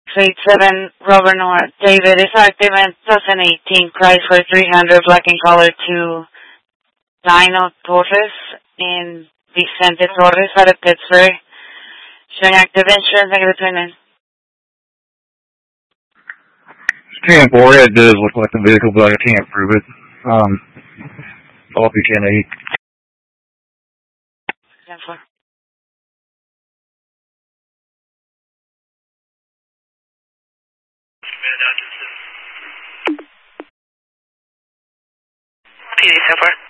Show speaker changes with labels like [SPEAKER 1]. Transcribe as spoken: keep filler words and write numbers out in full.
[SPEAKER 1] eight seven Robert North. David is active in twenty eighteen Chrysler three hundred black and color to Dino Torres in Vicente Torres out of Pittsburgh. Showing active insurance. I get between in.
[SPEAKER 2] ten four, it does look like the vehicle, but I can't prove it. Um, off you ten eight.
[SPEAKER 1] ten four.
[SPEAKER 3] P D ten four.